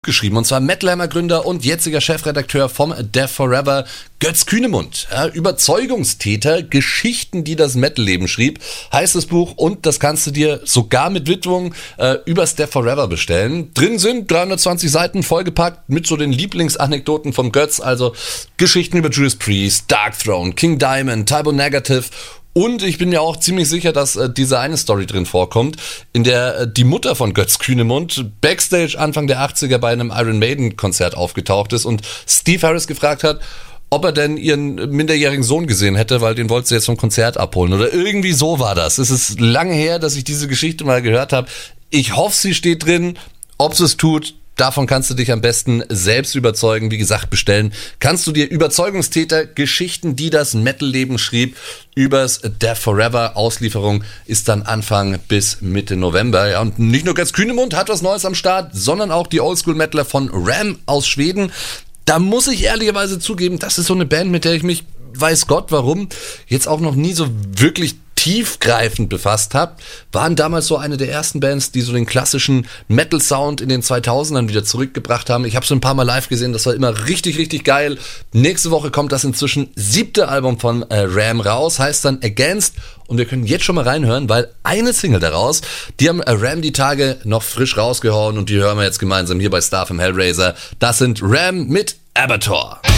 geschrieben, und zwar Metal Hammer Gründer und jetziger Chefredakteur vom Death Forever, Götz Kühnemund. Ja, Überzeugungstäter, Geschichten, die das Metal-Leben schrieb, heißt das Buch, und das kannst du dir sogar mit Widmung übers Death Forever bestellen. Drin sind 320 Seiten vollgepackt mit so den Lieblingsanekdoten vom Götz, also Geschichten über Judas Priest, Darkthrone, King Diamond, Typo Negative. Und ich bin mir auch ziemlich sicher, dass diese eine Story drin vorkommt, in der die Mutter von Götz Kühnemund backstage Anfang der 80er bei einem Iron Maiden Konzert aufgetaucht ist und Steve Harris gefragt hat, ob er denn ihren minderjährigen Sohn gesehen hätte, weil den wollte sie jetzt vom Konzert abholen. Oder irgendwie so war das. Es ist lange her, dass ich diese Geschichte mal gehört habe. Ich hoffe, sie steht drin. Ob sie es tut, davon kannst du dich am besten selbst überzeugen. Wie gesagt, bestellen kannst du dir Überzeugungstäter, Geschichten, die das Metal-Leben schrieb, übers Death Forever. Auslieferung ist dann Anfang bis Mitte November. Ja, und nicht nur Götz Kühnemund hat was Neues am Start, sondern auch die Oldschool-Metaler von Ram aus Schweden. Da muss ich ehrlicherweise zugeben, das ist so eine Band, mit der ich mich, weiß Gott warum, jetzt auch noch nie so wirklich tiefgreifend befasst habe, waren damals so eine der ersten Bands, die so den klassischen Metal-Sound in den 2000ern wieder zurückgebracht haben. Ich habe so ein paar Mal live gesehen, das war immer richtig, richtig geil. Nächste Woche kommt das inzwischen 7. Album von Ram raus, heißt dann Against, und wir können jetzt schon mal reinhören, weil eine Single daraus, die haben Ram die Tage noch frisch rausgehauen und die hören wir jetzt gemeinsam hier bei Star vom Hellraiser. Das sind Ram mit Abattoir.